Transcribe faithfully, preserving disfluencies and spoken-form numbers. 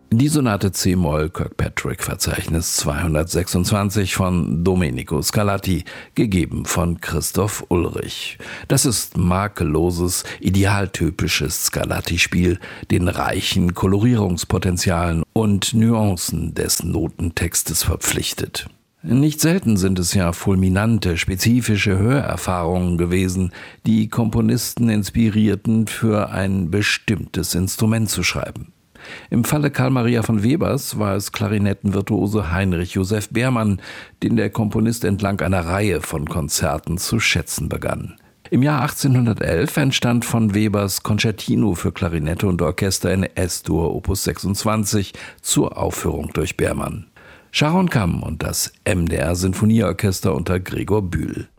Die Sonate c-Moll Kirkpatrick-Verzeichnis zweihundertsechsundzwanzig von Domenico Scarlatti, gegeben von Christoph Ullrich. Das ist makelloses, idealtypisches Scarlatti-Spiel, den reichen Kolorierungspotenzialen und Nuancen des Notentextes verpflichtet. Nicht selten sind es ja fulminante, spezifische Hörerfahrungen gewesen, die Komponisten inspirierten, für ein bestimmtes Instrument zu schreiben. Im Falle Carl Maria von Webers war es Klarinettenvirtuose Heinrich Joseph Beermann, den der Komponist entlang einer Reihe von Konzerten zu schätzen begann. Im Jahr achtzehnhundertelf entstand von Webers Concertino für Klarinette und Orchester in S-Dur Opus sechsundzwanzig zur Aufführung durch Beermann. Sharon Kamm und das M D R Sinfonieorchester unter Gregor Bühl.